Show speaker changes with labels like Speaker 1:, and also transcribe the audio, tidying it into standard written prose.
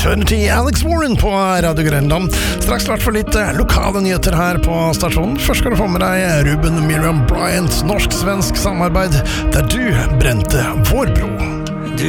Speaker 1: Eternity, Alex Warren på Radio Grenland. Straks klart for litt lokale nyheter her på stasjonen. Først skal du få med deg Ruben Miriam Bryant, norsk-svensk samarbeid der du brente vår bro.